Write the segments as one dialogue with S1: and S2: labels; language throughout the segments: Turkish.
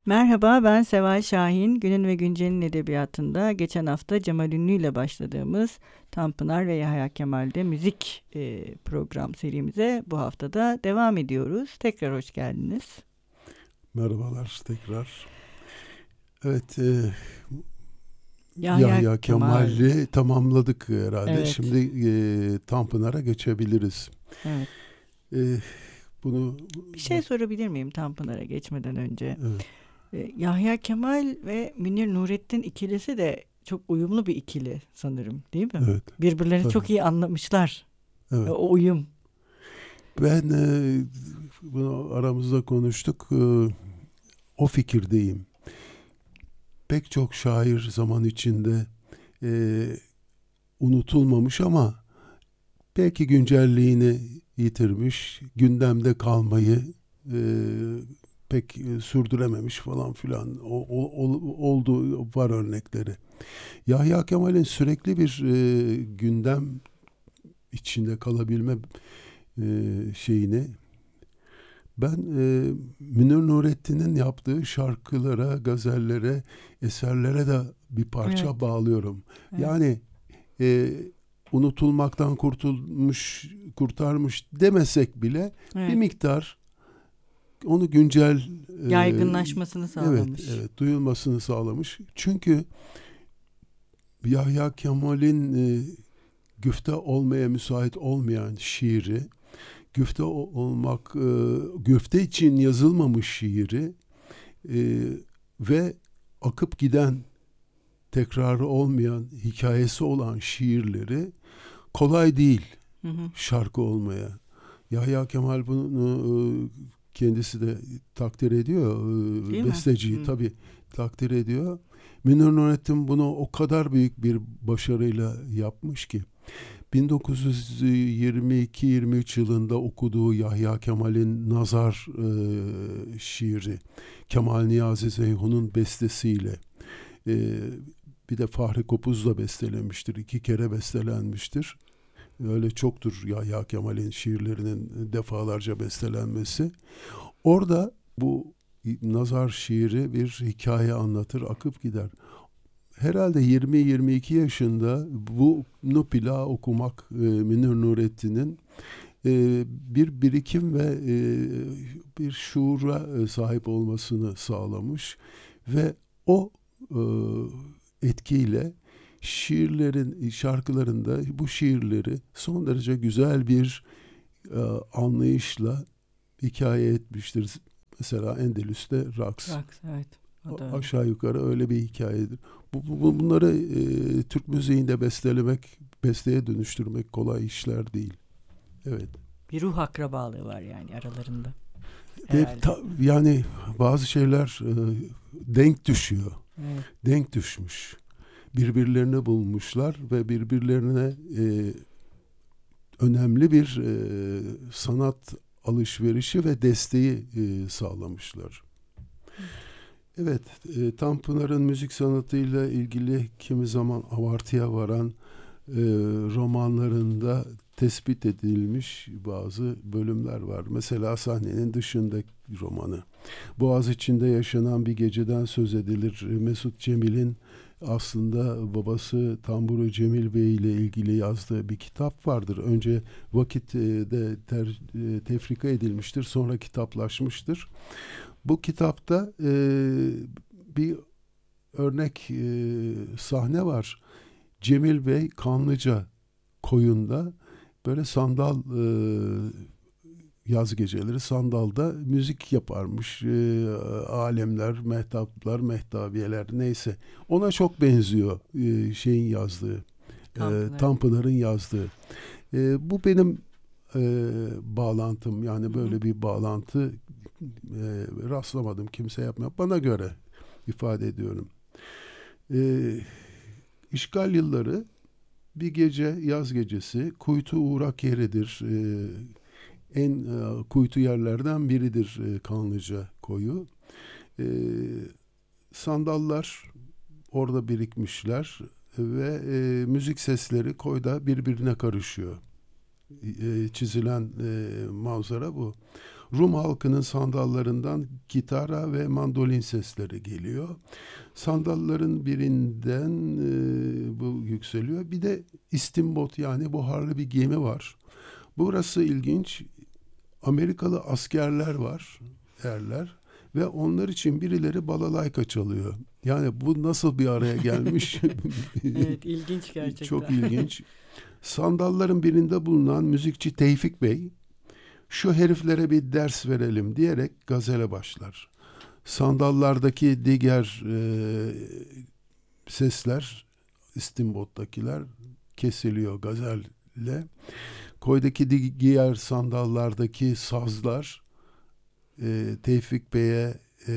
S1: Merhaba, ben Seval Şahin. Günün ve Güncel'in edebiyatında geçen hafta Cemal Ünlü ile başladığımız Tanpınar ve Yahya Kemal'de müzik program serimize bu hafta da devam ediyoruz. Tekrar hoş geldiniz.
S2: Merhabalar tekrar. Evet,
S1: Yahya
S2: Yahya
S1: Kemal,
S2: Kemal'i tamamladık herhalde.
S1: evet,
S2: Şimdi Tanpınar'a geçebiliriz.
S1: evet.
S2: E, bunu
S1: Bir şey sorabilir miyim Tanpınar'a geçmeden önce?
S2: evet,
S1: Yahya Kemal ve Münir Nurettin ikilisi de çok uyumlu bir ikili sanırım, değil mi?
S2: evet,
S1: Birbirlerini
S2: tabii,
S1: çok iyi anlamışlar.
S2: evet.
S1: O uyum.
S2: Ben bunu aramızda konuştuk. O fikirdeyim. Pek çok şair zaman içinde e, unutulmamış ama belki güncelliğini yitirmiş, gündemde kalmayı e, pek sürdürememiş falan filan oldu, var örnekleri. Yahya Kemal'in sürekli bir gündem içinde kalabilme şeyini ben Münir Nurettin'in yaptığı şarkılara, gazellere, eserlere de bir
S1: Evet,
S2: parça bağlıyorum.
S1: evet,
S2: Yani e, unutulmaktan kurtarmış demesek bile bir
S1: evet.
S2: miktar onu güncel,
S1: Yaygınlaşmasını
S2: evet,
S1: sağlamış.
S2: evet, duyulmasını sağlamış. Çünkü Yahya Kemal'in güfte olmaya müsait olmayan şiiri, güfte için yazılmamış şiiri e, ve akıp giden, tekrarı olmayan, hikayesi olan şiirleri kolay değil
S1: Hı hı.
S2: şarkı olmaya. Yahya Kemal bunu kendisi de takdir ediyor.
S1: Değil mi?
S2: Besteciyi
S1: Hı.
S2: tabii takdir ediyor. Münir Nurettin bunu o kadar büyük bir başarıyla yapmış ki 1922-23 yılında okuduğu Yahya Kemal'in Nazar şiiri, Kemal Niyazi Zeyhun'un bestesiyle, e, bir de Fahri Kopuz'la bestelemiştir. 2 kere bestelenmiştir. Öyle çoktur Yahya Kemal'in şiirlerinin defalarca bestelenmesi. Orada bu nazar şiiri bir hikaye anlatır, akıp gider. Herhalde 20-22 yaşında bunu pila okumak Münir Nurettin'in bir birikim ve bir şuura sahip olmasını sağlamış ve o e, etkiyle şarkılarında bu şiirleri son derece güzel bir e, anlayışla hikaye etmiştir. Mesela Endülüs'te Raks.
S1: Raks, evet. O da öyle.
S2: Aşağı yukarı öyle bir hikayedir. Bunları Türk müziğinde bestelemek, besteye dönüştürmek kolay işler değil. Evet.
S1: Bir ruh akrabalığı var yani aralarında
S2: Ve
S1: herhalde.
S2: yani bazı şeyler denk düşüyor.
S1: Evet.
S2: Denk düşmüş. Birbirlerini bulmuşlar ve birbirlerine önemli bir sanat alışverişi ve desteği sağlamışlar. Evet, Tanpınar'ın müzik sanatıyla ilgili kimi zaman abartıya varan romanlarında tespit edilmiş bazı bölümler var. Mesela Sahnenin Dışındaki romanı. Boğaziçi'nde yaşanan bir geceden söz edilir. Mesut Cemil'in aslında babası Tamburu Cemil Bey ile ilgili yazdığı bir kitap vardır. Önce vakitte tefrika edilmiştir, sonra kitaplaşmıştır. Bu kitapta bir örnek sahne var. Cemil Bey Kanlıca koyunda böyle sandal, yaz geceleri sandalda müzik yaparmış. Alemler, mehtaplar, mehtabiyeler neyse. Ona çok benziyor şeyin yazdığı,
S1: Tanpınar'ın.
S2: Tanpınar'ın yazdığı. Bu benim bağlantım,
S1: Hı
S2: yani
S1: hı.
S2: böyle bir bağlantı rastlamadım, kimse yapmıyor. Bana göre ifade ediyorum. E, işgal yılları bir gece, yaz gecesi, kuytu uğrak yeridir. En kuytu yerlerden biridir Kanlıca koyu. E, sandallar orada birikmişler ve müzik sesleri koyda birbirine karışıyor. Çizilen manzara bu. Rum halkının sandallarından gitara ve mandolin sesleri geliyor. Sandalların birinden bu yükseliyor. Bir de istimbot, yani buharlı bir gemi var. Burası ilginç. Amerikalı askerler var derler ve onlar için birileri balalayka çalıyor. Yani bu nasıl bir araya gelmiş?
S1: Evet, ilginç gerçekten.
S2: Çok ilginç. Sandalların birinde bulunan müzikçi Tevfik Bey, şu heriflere bir ders verelim diyerek gazele başlar. Sandallardaki diğer sesler, istimbottakiler kesiliyor gazelle. Koydaki diğer sandallardaki sazlar Tevfik Bey'e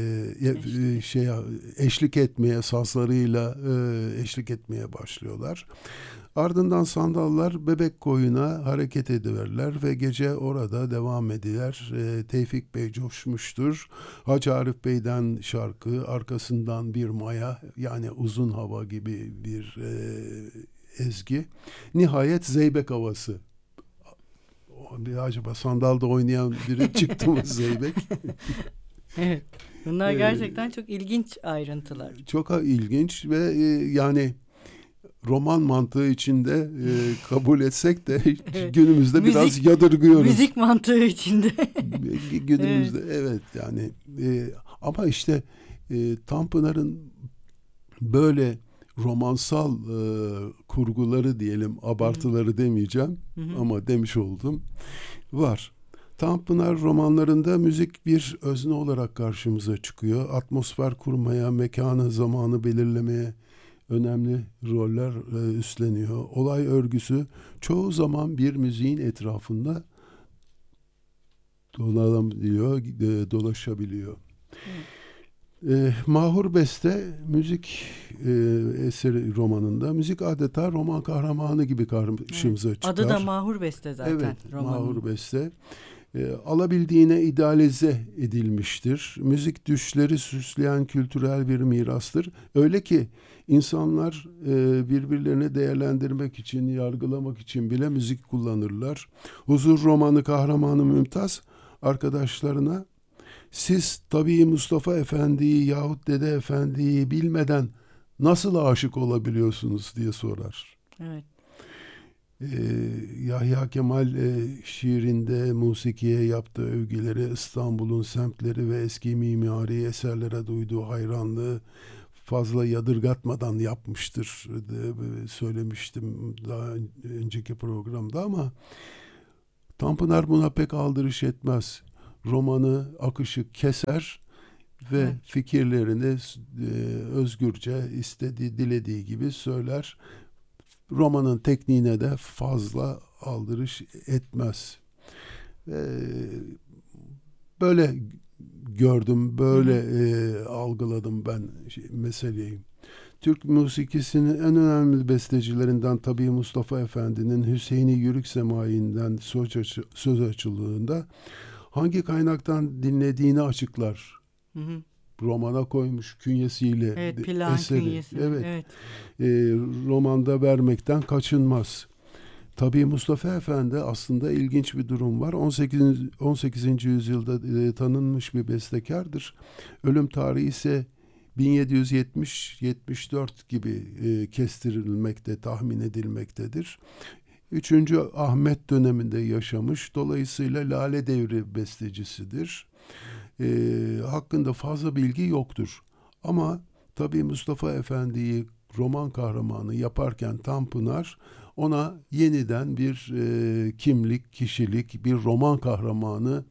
S2: eşlik etmeye, sazlarıyla eşlik etmeye başlıyorlar. Ardından sandallar Bebek Koyun'a hareket ediverler ve gece orada devam ediler. Tevfik Bey coşmuştur. Hacı Arif Bey'den şarkı, arkasından bir maya, yani uzun hava gibi bir ezgi. Nihayet Zeybek havası. Bir acaba sandalda oynayan biri çıktı mı Zeybek?
S1: Evet. Bunlar gerçekten çok ilginç ayrıntılar.
S2: Çok ilginç ve yani roman mantığı içinde kabul etsek de
S1: evet.
S2: günümüzde biraz yadırgıyoruz.
S1: Müzik mantığı içinde.
S2: Günümüzde evet yani ama işte Tanpınar'ın böyle romansal kurguları diyelim, abartıları demeyeceğim ama demiş oldum, var. Tanpınar romanlarında müzik bir özne olarak karşımıza çıkıyor. Atmosfer kurmaya, mekanı, zamanı belirlemeye önemli roller üstleniyor. Olay örgüsü çoğu zaman bir müziğin etrafında dolaşabiliyor. Mahur Beste müzik eseri romanında, müzik adeta roman kahramanı gibi karşımıza çıkar.
S1: Adı da Mahur Beste zaten.
S2: Evet,
S1: romanın.
S2: Mahur Beste. Alabildiğine idealize edilmiştir. Müzik düşleri süsleyen kültürel bir mirastır. Öyle ki insanlar birbirlerini değerlendirmek için, yargılamak için bile müzik kullanırlar. Huzur romanı kahramanı Mümtaz arkadaşlarına, siz tabii Mustafa Efendi'yi yahut Dede Efendi'yi bilmeden nasıl aşık olabiliyorsunuz diye sorar.
S1: Evet.
S2: Yahya Kemal şiirinde musikiye yaptığı övgüleri, İstanbul'un semtleri ve eski mimari eserlere duyduğu hayranlığı fazla yadırgatmadan yapmıştır söylemiştim daha önceki programda, ama Tanpınar buna pek aldırış etmez. Romanı, akışı keser ve fikirlerini özgürce istediği, dilediği gibi söyler. Romanın tekniğine de fazla aldırış etmez. Böyle gördüm, böyle algıladım ben meseleyi. Türk musikisinin en önemli bestecilerinden tabii Mustafa Efendi'nin Hüseyin'i Yürük Semai'nden söz açılığında hangi kaynaktan dinlediğini açıklar. Romana koymuş künyesiyle.
S1: Evet, plan
S2: eseri.
S1: künyesi.
S2: Evet. Romanda vermekten kaçınmaz. Tabii Mustafa Efendi aslında ilginç bir durum var. 18. yüzyılda tanınmış bir bestekardır. Ölüm tarihi ise 1770-74 gibi kestirilmekte, tahmin edilmektedir. 3. Ahmet döneminde yaşamış. Dolayısıyla Lale Devri bestecisidir. Hakkında fazla bilgi yoktur. Ama tabii Mustafa Efendi'yi roman kahramanı yaparken Tanpınar ona yeniden bir kimlik, kişilik, bir roman kahramanı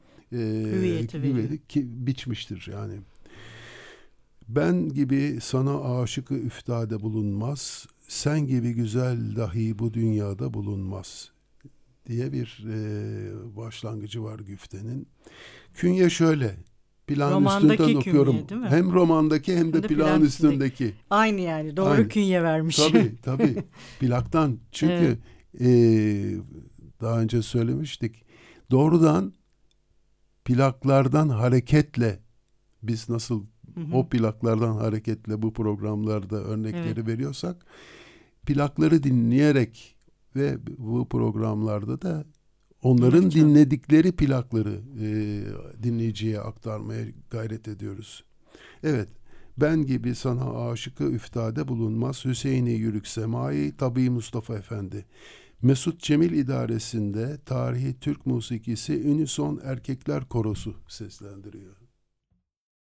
S2: biçmiştir yani. Ben gibi sana aşıkı üftade bulunmaz, sen gibi güzel dahi bu dünyada bulunmaz diye bir başlangıcı var güftenin. Künye şöyle, plan
S1: romandaki
S2: üstünden okuyorum.
S1: Künye, değil mi?
S2: Hem romandaki hem de plan üstündeki.
S1: Aynı yani, doğru
S2: Aynı.
S1: künye vermiş.
S2: Tabii. Plaktan. Çünkü daha önce söylemiştik. Doğrudan plaklardan hareketle biz nasıl o plaklardan hareketle bu programlarda örnekleri veriyorsak, plakları dinleyerek ve bu programlarda da onların
S1: Dinleyeceğim.
S2: dinledikleri plakları dinleyiciye aktarmaya gayret ediyoruz. Evet, ben gibi sana aşıkı üftade bulunmaz, Hüseyin'i yürük semai, tabii Mustafa Efendi. Mesut Cemil idaresinde tarihi Türk musikisi Unison Erkekler Korosu seslendiriyor.